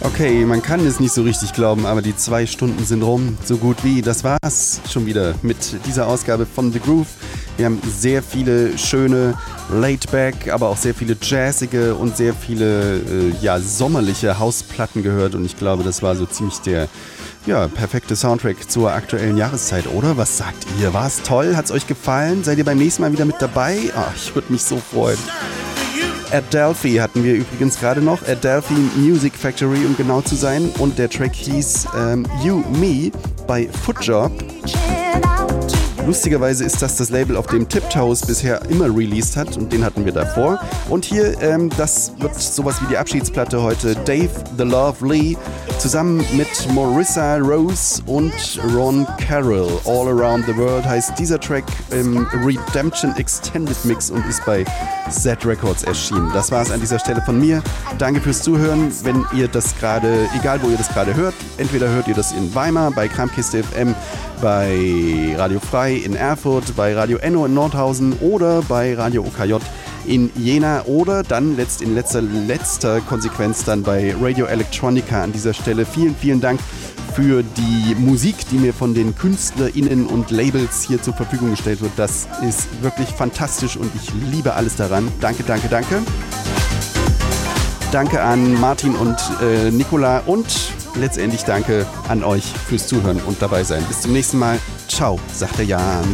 Okay, man kann es nicht so richtig glauben, aber die 2 Stunden sind rum, so gut wie. Das war's schon wieder mit dieser Ausgabe von The Groove. Wir haben sehr viele schöne Laidback, aber auch sehr viele jazzige und sehr viele sommerliche Hausplatten gehört. Und ich glaube, das war so ziemlich der perfekte Soundtrack zur aktuellen Jahreszeit, oder? Was sagt ihr? War es toll? Hat es euch gefallen? Seid ihr beim nächsten Mal wieder mit dabei? Ich würde mich so freuen. Adelphi hatten wir übrigens gerade noch. Adelphi Music Factory, um genau zu sein. Und der Track hieß You Me bei Footjob. Lustigerweise ist das Label, auf dem Tiptoes bisher immer released hat, und den hatten wir davor. Und hier, das wird sowas wie die Abschiedsplatte heute. Dave the Lovely zusammen mit Marissa Rose und Ron Carroll. All Around the World heißt dieser Track im Redemption Extended Mix und ist bei Z Records erschienen. Das war es an dieser Stelle von mir. Danke fürs Zuhören. Wenn ihr das gerade, egal wo ihr das gerade hört, entweder hört ihr das in Weimar, bei Kramkiste FM, bei Radio Frei in Erfurt, bei Radio Enno in Nordhausen oder bei Radio OKJ in Jena oder dann in letzter Konsequenz dann bei Radio Electronica an dieser Stelle. Vielen, vielen Dank für die Musik, die mir von den KünstlerInnen und Labels hier zur Verfügung gestellt wird. Das ist wirklich fantastisch und ich liebe alles daran. Danke, danke, danke. Danke an Martin und Nicola und letztendlich danke an euch fürs Zuhören und dabei sein. Bis zum nächsten Mal. Ciao, sagt der Jan.